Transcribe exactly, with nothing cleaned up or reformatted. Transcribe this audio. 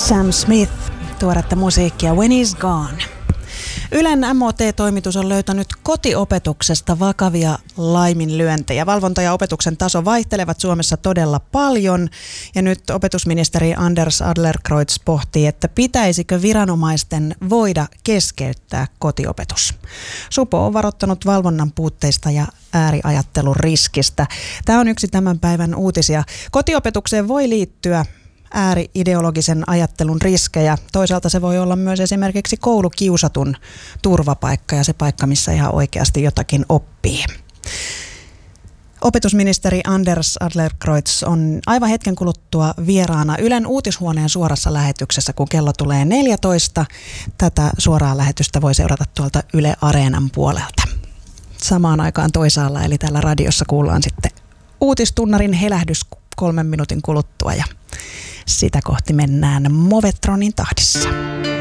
Sam Smith, tuoretta musiikkia When He's Gone. Ylen M O T-toimitus on löytänyt kotiopetuksesta vakavia laiminlyöntejä. Valvonta ja opetuksen taso vaihtelevat Suomessa todella paljon. Ja nyt opetusministeri Anders Adlercreutz pohtii, että pitäisikö viranomaisten voida keskeyttää kotiopetus. Supo on varoittanut valvonnan puutteista ja ääriajattelun riskistä. Tämä on yksi tämän päivän uutisia. Kotiopetukseen voi liittyä ääri-ideologisen ajattelun riskejä. Toisaalta se voi olla myös esimerkiksi koulukiusatun turvapaikka ja se paikka, missä ihan oikeasti jotakin oppii. Opetusministeri Anders Adlercreutz on aivan hetken kuluttua vieraana Ylen uutishuoneen suorassa lähetyksessä, kun kello tulee neljätoista. Tätä suoraa lähetystä voi seurata tuolta Yle Areenan puolelta. Samaan aikaan toisaalla, eli täällä radiossa kuullaan sitten uutistunnarin helähdys kolmen minuutin kuluttua ja sitä kohti mennään Movetronin tahdissa.